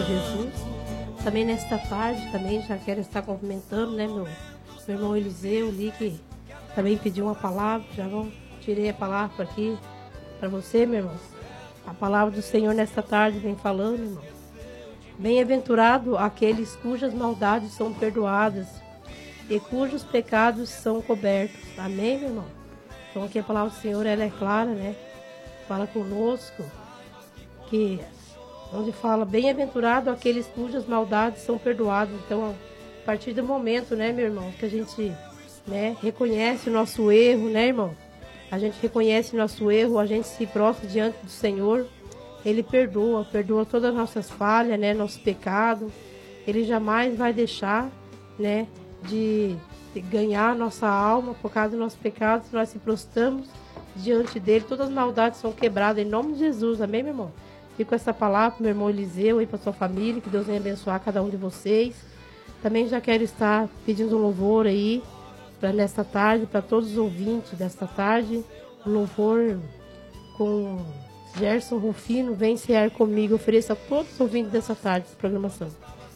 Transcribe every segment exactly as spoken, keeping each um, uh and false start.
Jesus. Também nesta tarde, também já quero estar cumprimentando, né, meu, meu irmão Eliseu ali, que também pediu uma palavra. Já vou, tirei a palavra aqui para você, meu irmão. A palavra do Senhor nesta tarde vem falando, irmão. Bem-aventurado aqueles cujas maldades são perdoadas e cujos pecados são cobertos. Amém, meu irmão? Então aqui a palavra do Senhor, ela é clara, né? Fala conosco, que onde fala, bem-aventurado aqueles cujas maldades são perdoadas. Então, a partir do momento, né, meu irmão, que a gente, né, reconhece o nosso erro, né, irmão? A gente reconhece o nosso erro, a gente se prostra diante do Senhor. Ele perdoa, perdoa todas as nossas falhas, né, nosso pecado. Ele jamais vai deixar, né, de, de ganhar nossa alma por causa dos nossos pecados. Nós se prostramos diante dele, todas as maldades são quebradas em nome de Jesus. Amém, meu irmão? Fico com essa palavra para o meu irmão Eliseu e para a sua família, que Deus venha abençoar cada um de vocês. Também já quero estar pedindo um louvor aí, para nesta tarde, para todos os ouvintes desta tarde, um louvor com Gerson Rufino, vem cear comigo, ofereça a todos os ouvintes dessa tarde, dessa programação.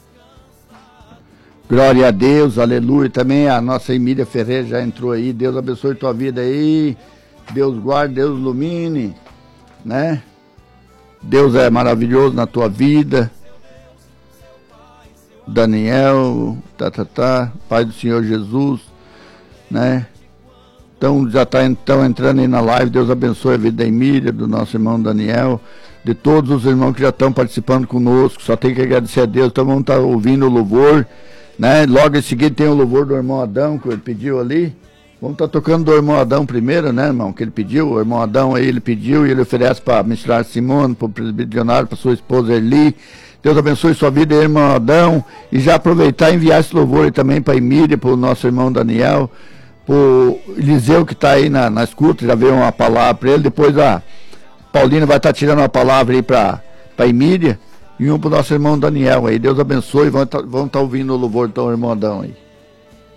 Glória a Deus, aleluia. Também a nossa Emília Ferreira já entrou aí, Deus abençoe tua vida aí, Deus guarde, Deus ilumine, né? Deus é maravilhoso na tua vida. Daniel, tá, tá, tá, Pai do Senhor Jesus, né? Então já está então, entrando aí na live. Deus abençoe a vida da Emília, do nosso irmão Daniel, de todos os irmãos que já estão participando conosco. Só tem que agradecer a Deus. Então vamos estar ouvindo o louvor, né? Logo em seguida tem o louvor do irmão Adão, que ele pediu ali. Vamos estar tocando do irmão Adão primeiro, né, irmão? Que ele pediu, o irmão Adão aí, ele pediu e ele oferece para a missionária Simone, para o presbiterianário, para sua esposa Erli. Deus abençoe sua vida, irmão Adão. E já aproveitar e enviar esse louvor aí também para a Emília, para o nosso irmão Daniel, para o Eliseu que está aí na, na escuta, já veio uma palavra para ele. Depois a Paulina vai estar tirando uma palavra aí para a Emília e um para o nosso irmão Daniel aí. Deus abençoe, vamos estar ouvindo o louvor do irmão Adão aí.